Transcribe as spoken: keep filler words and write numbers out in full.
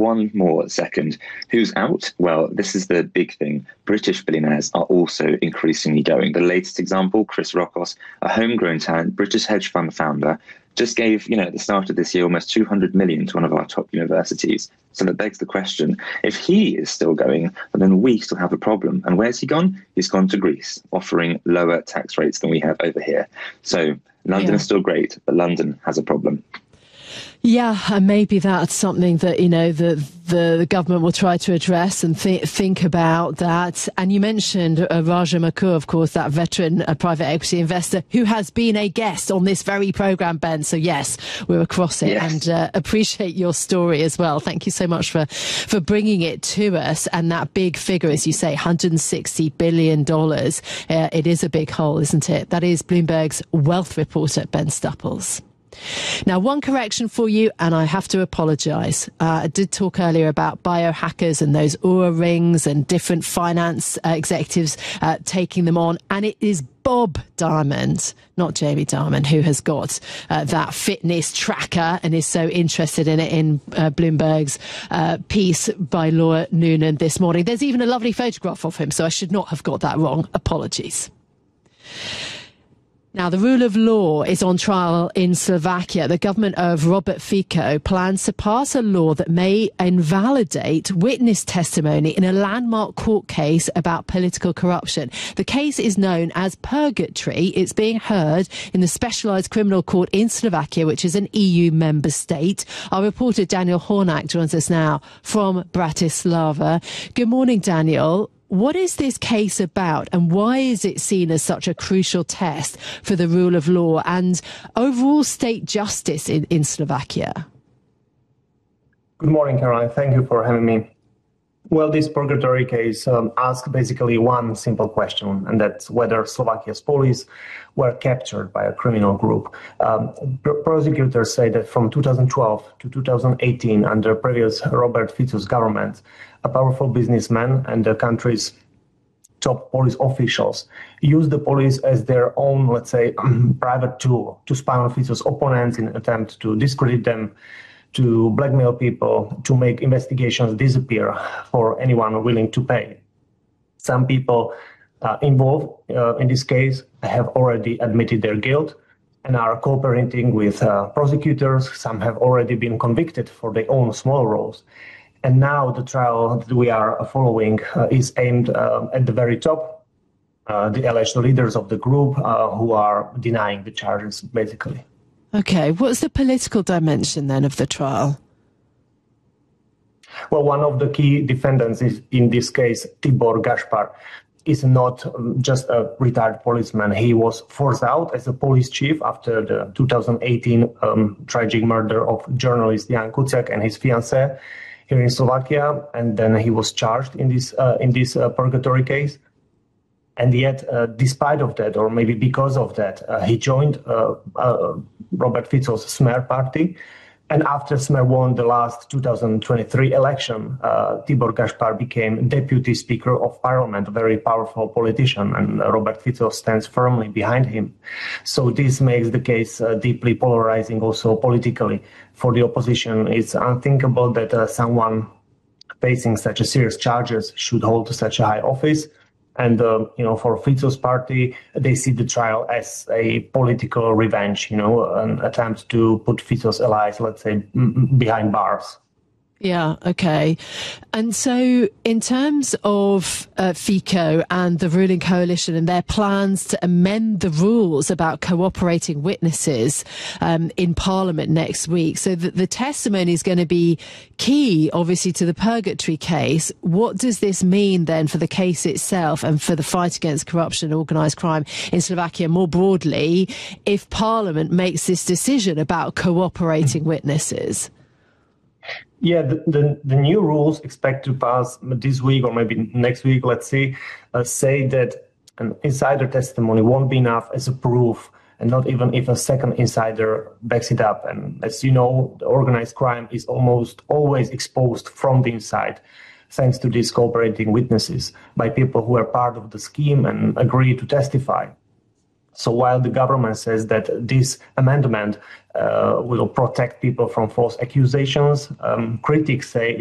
one more second. Who's out? Well, this is the big thing. British billionaires are also increasingly going. The latest example, Chris Rockos, a homegrown talent, British hedge fund founder, just gave, you know, at the start of this year, almost two hundred million to one of our top universities. So that begs the question, if he is still going, then we still have a problem. And where's he gone? He's gone to Greece, offering lower tax rates than we have over here. So London yeah. is still great, but London has a problem. Yeah, and maybe that's something that, you know, the the, the government will try to address and th- think about that. And you mentioned uh, Raja Makur, of course, that veteran uh, private equity investor who has been a guest on this very programme, Ben. So, yes, we're across it yes. and uh, appreciate your story as well. Thank you so much for, for bringing it to us. And that big figure, as you say, one hundred sixty billion dollars. Uh, it is a big hole, isn't it? That is Bloomberg's wealth reporter, Ben Stupples. Now, one correction for you, and I have to apologise. Uh, I did talk earlier about biohackers and those Oura rings and different finance uh, executives uh, taking them on. And it is Bob Diamond, not Jamie Dimon, who has got uh, that fitness tracker and is so interested in it in uh, Bloomberg's uh, piece by Laura Noonan this morning. There's even a lovely photograph of him, so I should not have got that wrong. Apologies. Now, the rule of law is on trial in Slovakia. The government of Robert Fico plans to pass a law that may invalidate witness testimony in a landmark court case about political corruption. The case is known as Purgatory. It's being heard in the Specialised Criminal Court in Slovakia, which is an E U member state. Our reporter Daniel Hornak joins us now from Bratislava. Good morning, Daniel. What is this case about, and why is it seen as such a crucial test for the rule of law and overall state justice in, in Slovakia? Good morning, Caroline. Thank you for having me. Well, this purgatory case um, asks basically one simple question, and that's whether Slovakia's police were captured by a criminal group. Um, pr- prosecutors say that from two thousand twelve to two thousand eighteen, under previous Robert Fico's government, a powerful businessman and the country's top police officials used the police as their own, let's say, private tool to spy on Fico's opponents in an attempt to discredit them, to blackmail people, to make investigations disappear for anyone willing to pay. Some people uh, involved uh, in this case have already admitted their guilt and are cooperating with uh, prosecutors. Some have already been convicted for their own small roles. And now the trial that we are following uh, is aimed uh, at the very top, uh, the alleged leaders of the group uh, who are denying the charges, basically. Okay, what's the political dimension then of the trial? Well, one of the key defendants is, in this case, Tibor Gašpar, is not just a retired policeman. He was forced out as a police chief after the two thousand eighteen um, tragic murder of journalist Jan Kuciak and his fiancée here in Slovakia, and then he was charged in this uh, in this uh, purgatory case. And yet, uh, despite of that, or maybe because of that, uh, he joined uh, uh, Robert Fico's Smer party. And after Smer won the last two thousand twenty-three election, uh, Tibor Gašpar became deputy speaker of parliament, a very powerful politician, and uh, Robert Fico stands firmly behind him. So this makes the case uh, deeply polarizing also politically. For the opposition, it's unthinkable that uh, someone facing such a serious charges should hold such a high office. And, uh, you know, for Fico's party, they see the trial as a political revenge, you know, an attempt to put Fico's allies, let's say, m- behind bars. Yeah, okay. And so in terms of uh, Fico and the ruling coalition and their plans to amend the rules about cooperating witnesses um, in Parliament next week, so that the testimony is going to be key, obviously, to the Purgatory case. What does this mean then for the case itself and for the fight against corruption and organised crime in Slovakia more broadly if Parliament makes this decision about cooperating witnesses? Yeah, the, the, the new rules expect to pass this week or maybe next week, let's see, uh, say that an insider testimony won't be enough as a proof, and not even if a second insider backs it up. And as you know, the organized crime is almost always exposed from the inside, thanks to these cooperating witnesses by people who are part of the scheme and agree to testify. So while the government says that this amendment uh, will protect people from false accusations, um, critics say